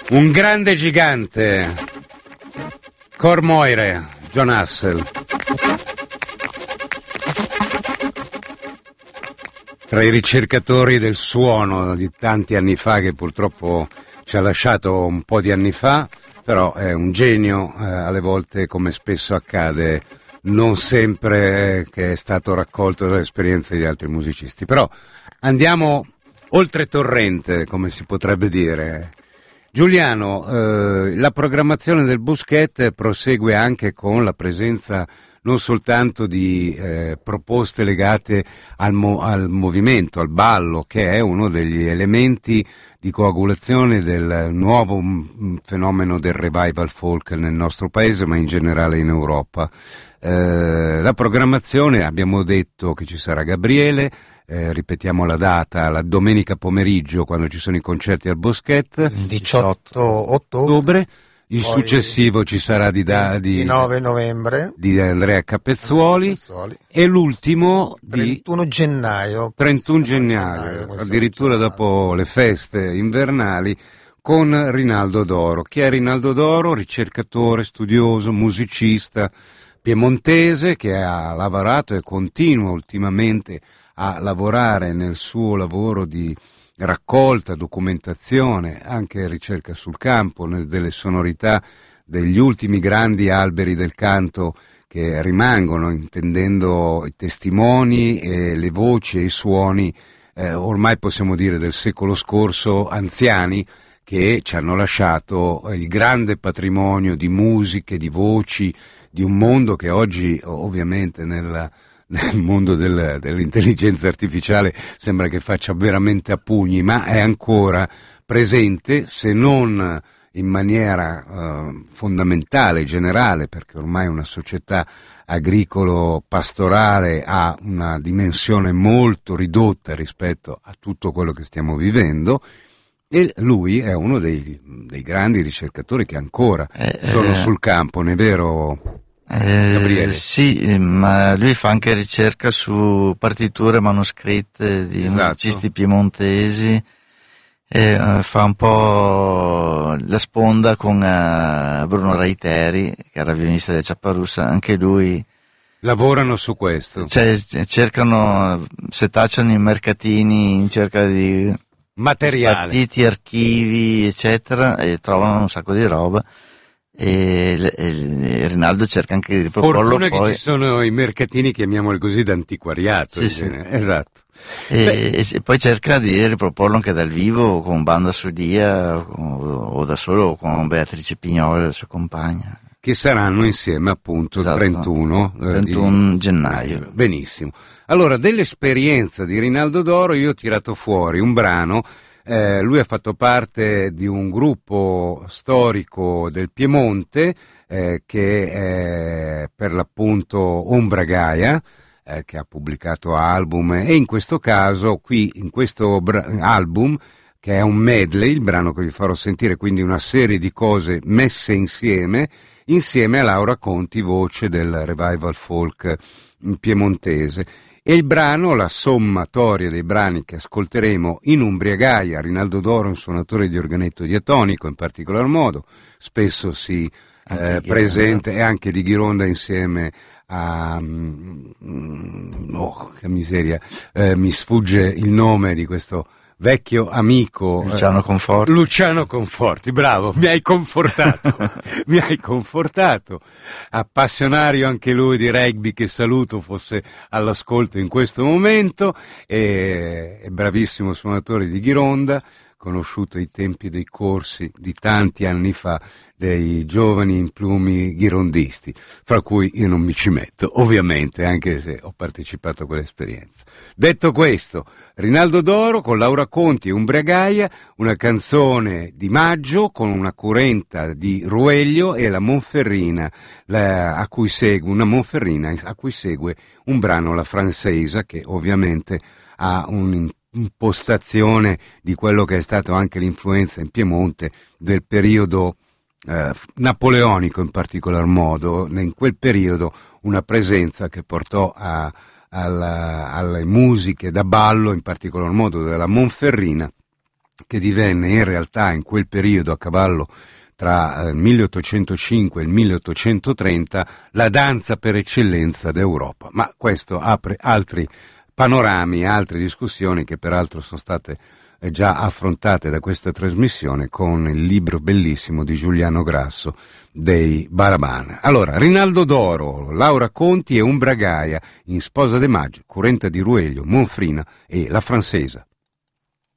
Un grande gigante, Cor Moire, Jon Hassell. Tra i ricercatori del suono di tanti anni fa, che purtroppo ci ha lasciato un po' di anni fa, però è un genio, alle volte, come spesso accade, non sempre che è stato raccolto dalle esperienze di altri musicisti. Però andiamo oltre torrente, come si potrebbe dire. Giuliano, la programmazione del Bousquet prosegue anche con la presenza non soltanto di proposte legate al movimento, al ballo, che è uno degli elementi di coagulazione del nuovo fenomeno del revival folk nel nostro paese, ma in generale in Europa. La programmazione, abbiamo detto che ci sarà Gabriele, ripetiamo la data, la domenica pomeriggio, quando ci sono i concerti al Bousquet, il 18 ottobre. Il successivo ci sarà di 9 novembre di Andrea Capezzoli e l'ultimo 31 gennaio. 31 gennaio, addirittura dopo le feste invernali, con Rinaldo Doro. Chi è Rinaldo Doro? Ricercatore, studioso, musicista piemontese che ha lavorato e continua ultimamente a lavorare nel suo lavoro di raccolta, documentazione, anche ricerca sul campo, delle sonorità degli ultimi grandi alberi del canto che rimangono, intendendo i testimoni e le voci e i suoni, ormai possiamo dire del secolo scorso, anziani, che ci hanno lasciato il grande patrimonio di musiche, di voci, di un mondo che oggi ovviamente nel mondo dell'intelligenza artificiale sembra che faccia veramente a pugni, ma è ancora presente, se non in maniera fondamentale, generale, perché ormai una società agricolo-pastorale ha una dimensione molto ridotta rispetto a tutto quello che stiamo vivendo, e lui è uno dei grandi ricercatori che ancora sono sul campo, non è vero? Gabriele. Sì, ma lui fa anche ricerca su partiture manoscritte di musicisti piemontesi, fa un po' la sponda con Bruno Reiteri, che era violinista del Ciapparussa, anche lui. Lavorano su questo. Cercano, setacciano i mercatini in cerca di materiale, partiti, archivi, eccetera, e trovano un sacco di roba. E Rinaldo cerca anche di riproporlo. Fortuna che ci sono i mercatini, chiamiamoli così, d'antiquariato. Sì. Esatto. E poi cerca di riproporlo anche dal vivo con banda Sudia o da solo con Beatrice Pignolo e la sua compagna, che saranno insieme appunto il 31 gennaio. Benissimo. Allora, dell'esperienza di Rinaldo Doro io ho tirato fuori un brano. Lui ha fatto parte di un gruppo storico del Piemonte che è per l'appunto Ombra Gaia, che ha pubblicato album, e in questo caso qui in questo album, che è un medley, il brano che vi farò sentire, quindi una serie di cose messe insieme a Laura Conti, voce del revival folk piemontese. E il brano, la sommatoria dei brani che ascolteremo in Umbria Gaia. Rinaldo Doro è un suonatore di organetto diatonico in particolar modo, spesso si presenta, e anche di Ghironda, insieme a che miseria, mi sfugge il nome di questo vecchio amico Luciano Conforti, bravo, mi hai confortato, appassionario anche lui di rugby, che saluto fosse all'ascolto in questo momento, e bravissimo suonatore di Ghironda, conosciuto ai tempi dei corsi di tanti anni fa dei giovani implumi ghirondisti, fra cui io non mi ci metto, ovviamente, anche se ho partecipato a quell'esperienza. Detto questo, Rinaldo Doro con Laura Conti e Umbria Gaia, una canzone di maggio con una currenta di Ruelio e la Monferrina, a cui segue un brano, La Francesa, che ovviamente ha un'impostazione di quello che è stato anche l'influenza in Piemonte del periodo napoleonico, in particolar modo, in quel periodo una presenza che portò alle musiche da ballo, in particolar modo della Monferrina, che divenne in realtà in quel periodo, a cavallo tra il 1805 e il 1830, la danza per eccellenza d'Europa. Ma questo apre altri panorami, altre discussioni che peraltro sono state già affrontate da questa trasmissione con il libro bellissimo di Giuliano Grasso dei Baraban. Allora, Rinaldo Doro, Laura Conti e Umbra Gaia in Sposa de Maggio, Currenta di Ruelio, Monfrina e La Francesa.